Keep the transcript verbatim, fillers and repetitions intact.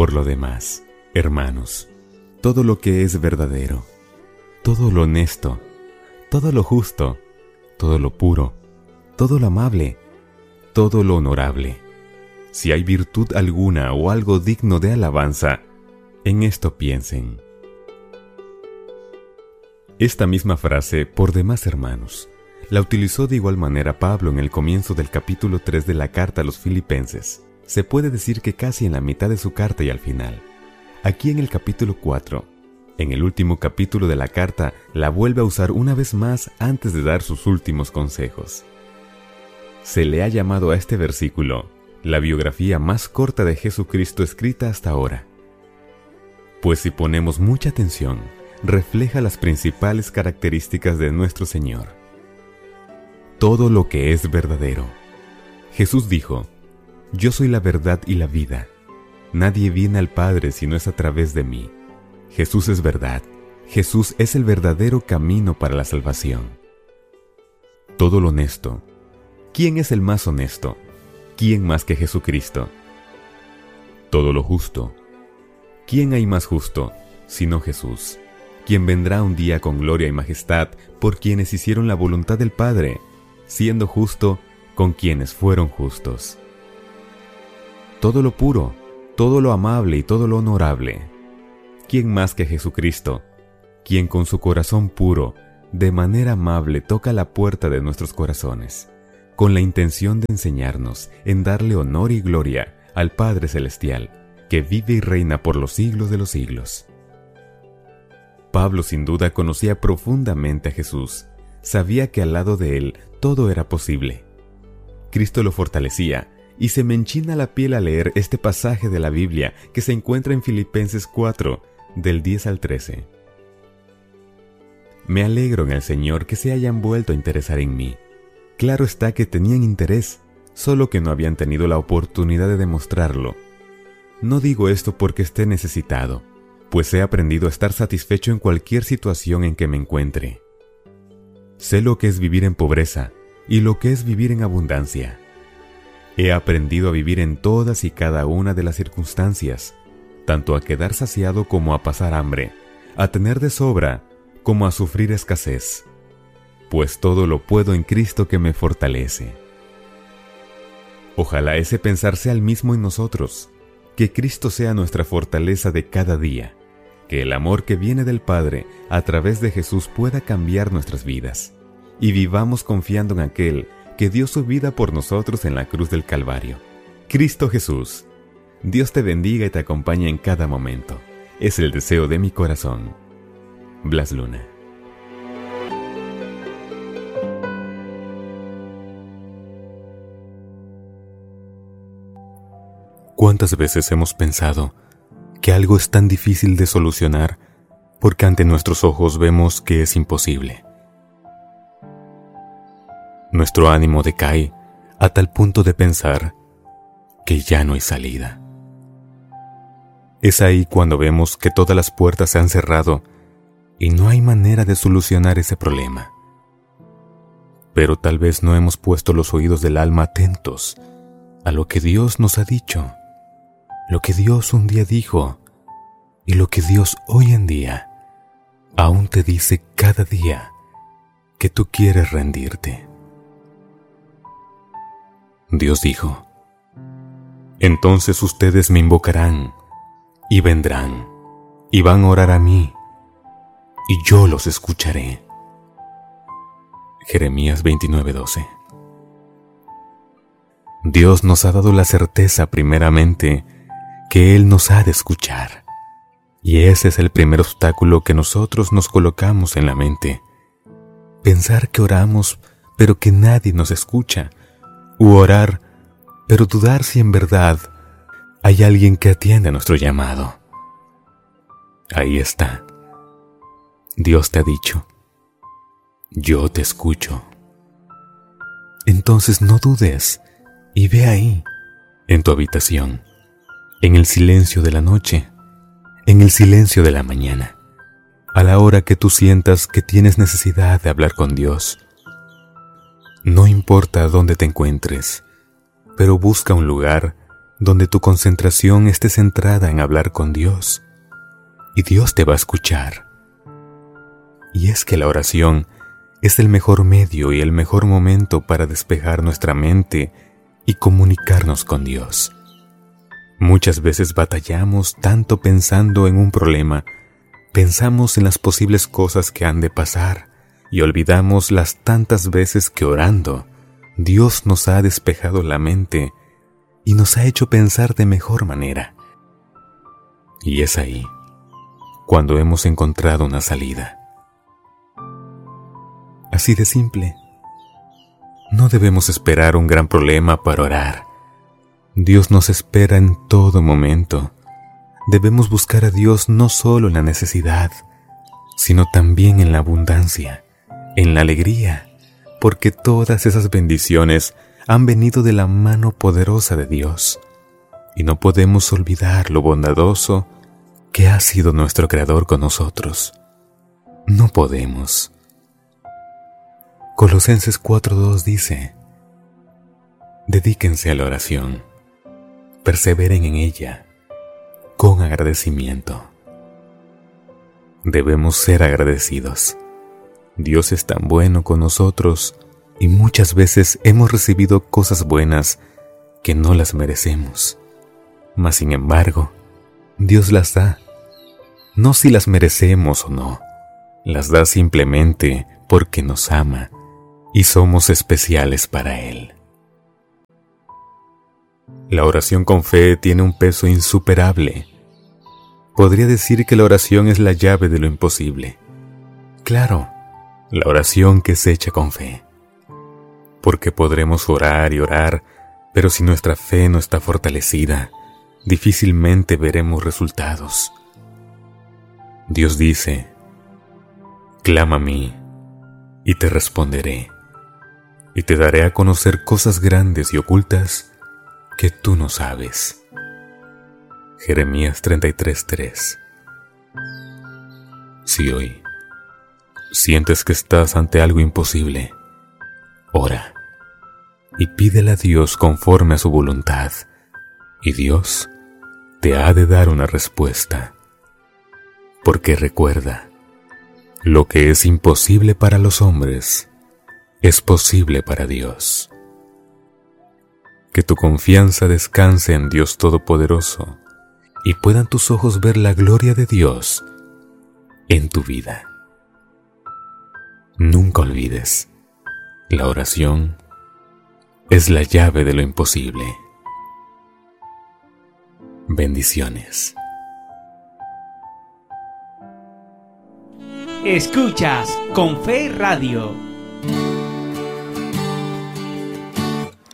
Por lo demás, hermanos, todo lo que es verdadero, todo lo honesto, todo lo justo, todo lo puro, todo lo amable, todo lo honorable, si hay virtud alguna o algo digno de alabanza, en esto piensen. Esta misma frase, por demás hermanos, la utilizó de igual manera Pablo en el comienzo del capítulo tres de la carta a los Filipenses. Se puede decir que casi en la mitad de su carta y al final. Aquí en el capítulo cuatro, en el último capítulo de la carta, la vuelve a usar una vez más antes de dar sus últimos consejos. Se le ha llamado a este versículo la biografía más corta de Jesucristo escrita hasta ahora. Pues si ponemos mucha atención, refleja las principales características de nuestro Señor. Todo lo que es verdadero. Jesús dijo: Yo soy la verdad y la vida. Nadie viene al Padre si no es a través de mí. Jesús es verdad. Jesús es el verdadero camino para la salvación. Todo lo honesto. ¿Quién es el más honesto? ¿Quién más que Jesucristo? Todo lo justo. ¿Quién hay más justo sino Jesús, quien vendrá un día con gloria y majestad por quienes hicieron la voluntad del Padre, siendo justo con quienes fueron justos? Todo lo puro, todo lo amable y todo lo honorable. ¿Quién más que Jesucristo, quien con su corazón puro, de manera amable toca la puerta de nuestros corazones, con la intención de enseñarnos en darle honor y gloria al Padre Celestial, que vive y reina por los siglos de los siglos? Pablo sin duda conocía profundamente a Jesús, sabía que al lado de él todo era posible. Cristo lo fortalecía, y se me enchina la piel al leer este pasaje de la Biblia que se encuentra en Filipenses cuatro, del diez al trece. Me alegro en el Señor que se hayan vuelto a interesar en mí. Claro está que tenían interés, solo que no habían tenido la oportunidad de demostrarlo. No digo esto porque esté necesitado, pues he aprendido a estar satisfecho en cualquier situación en que me encuentre. Sé lo que es vivir en pobreza y lo que es vivir en abundancia. He aprendido a vivir en todas y cada una de las circunstancias, tanto a quedar saciado como a pasar hambre, a tener de sobra como a sufrir escasez, pues todo lo puedo en Cristo que me fortalece. Ojalá ese pensar sea el mismo en nosotros, que Cristo sea nuestra fortaleza de cada día, que el amor que viene del Padre a través de Jesús pueda cambiar nuestras vidas, y vivamos confiando en aquel que dio su vida por nosotros en la cruz del Calvario, Cristo Jesús. Dios te bendiga y te acompañe en cada momento. Es el deseo de mi corazón. Blas Luna. ¿Cuántas veces hemos pensado que algo es tan difícil de solucionar porque ante nuestros ojos vemos que es imposible? Nuestro ánimo decae a tal punto de pensar que ya no hay salida. Es ahí cuando vemos que todas las puertas se han cerrado y no hay manera de solucionar ese problema. Pero tal vez no hemos puesto los oídos del alma atentos a lo que Dios nos ha dicho, lo que Dios un día dijo y lo que Dios hoy en día aún te dice cada día que tú quieres rendirte. Dios dijo: entonces ustedes me invocarán y vendrán y van a orar a mí y yo los escucharé. Jeremías veintinueve doce. Dios nos ha dado la certeza primeramente que Él nos ha de escuchar, y ese es el primer obstáculo que nosotros nos colocamos en la mente: pensar que oramos pero que nadie nos escucha, u orar pero dudar si en verdad hay alguien que atiende a nuestro llamado. Ahí está. Dios te ha dicho: yo te escucho. Entonces no dudes y ve ahí, en tu habitación, en el silencio de la noche, en el silencio de la mañana, a la hora que tú sientas que tienes necesidad de hablar con Dios. No importa dónde te encuentres, pero busca un lugar donde tu concentración esté centrada en hablar con Dios, y Dios te va a escuchar. Y es que la oración es el mejor medio y el mejor momento para despejar nuestra mente y comunicarnos con Dios. Muchas veces batallamos tanto pensando en un problema, pensamos en las posibles cosas que han de pasar y olvidamos las tantas veces que orando, Dios nos ha despejado la mente y nos ha hecho pensar de mejor manera. Y es ahí cuando hemos encontrado una salida. Así de simple. No debemos esperar un gran problema para orar. Dios nos espera en todo momento. Debemos buscar a Dios no solo en la necesidad, sino también en la abundancia, en la alegría, porque todas esas bendiciones han venido de la mano poderosa de Dios, y no podemos olvidar lo bondadoso que ha sido nuestro Creador con nosotros. No podemos. Colosenses cuatro dos dice: dedíquense a la oración, perseveren en ella, con agradecimiento. Debemos ser agradecidos. Dios es tan bueno con nosotros y muchas veces hemos recibido cosas buenas que no las merecemos. Mas sin embargo, Dios las da. No si las merecemos o no, las da simplemente porque nos ama y somos especiales para Él. La oración con fe tiene un peso insuperable. Podría decir que la oración es la llave de lo imposible. Claro, la oración que se echa con fe. Porque podremos orar y orar, pero si nuestra fe no está fortalecida, difícilmente veremos resultados. Dios dice: clama a mí, y te responderé, y te daré a conocer cosas grandes y ocultas que tú no sabes. Jeremías treinta y tres tres. Si hoy sientes que estás ante algo imposible, ora y pídele a Dios conforme a su voluntad, y Dios te ha de dar una respuesta. Porque recuerda, lo que es imposible para los hombres es posible para Dios. Que tu confianza descanse en Dios Todopoderoso y puedan tus ojos ver la gloria de Dios en tu vida. Nunca olvides, la oración es la llave de lo imposible. Bendiciones. Escuchas Con Fe Radio.